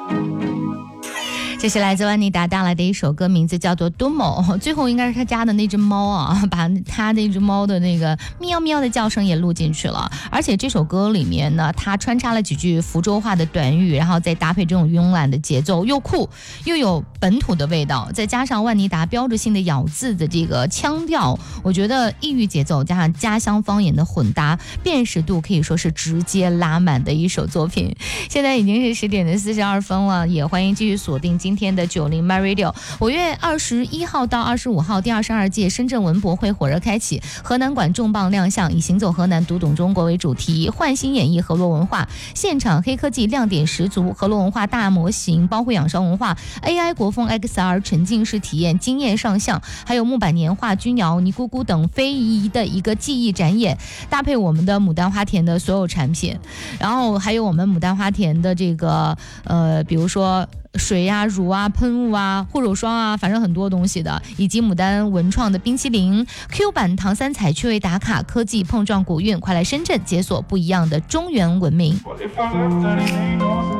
这是来自万妮达带来的一首歌，名字叫做 Domo， 最后应该是他家的那只猫啊，把他那只猫的那个喵喵的叫声也录进去了。而且这首歌里面呢，他穿插了几句福州话的短语，然后再搭配这种慵懒的节奏，又酷又有本土的味道，再加上万妮达标志性的咬字的这个腔调，我觉得异域节奏加上家乡方言的混搭，辨识度可以说是直接拉满的一首作品。现在已经是10点的42分了，也欢迎继续锁定今天的90 My Radio。 5月21号到25号第22届深圳文博会火热开启，河南馆重磅亮相，以行走河南读懂中国为主题，焕新演绎河洛文化，现场黑科技亮点十足，河洛文化大模型，包括养生文化 AI 国风 XR 沉浸式体验惊艳上相，还有木板年画、钧窑、尼姑姑等非遗的一个技艺展演，搭配我们的牡丹花田的所有产品，然后还有我们牡丹花田的这个比如说水啊、乳啊、喷雾啊、护手霜啊，反正很多东西的，以及牡丹文创的冰淇淋、Q 版唐三彩趣味打卡，科技碰撞古韵，快来深圳解锁不一样的中原文明。